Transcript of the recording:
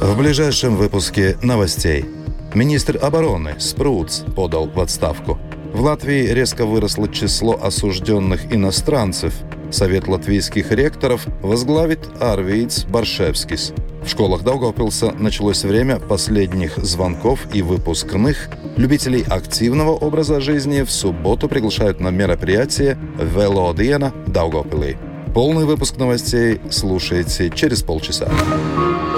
В ближайшем выпуске новостей. Министр обороны Спруц подал в отставку. В Латвии резко выросло число осужденных иностранцев. Совет латвийских ректоров возглавит Арвīds Barševskis. В школах Даугавпилса началось время последних звонков и выпускных. Любителей активного образа жизни в субботу приглашают на мероприятие «Велодиена Даугавпилī». Полный выпуск новостей слушайте через полчаса.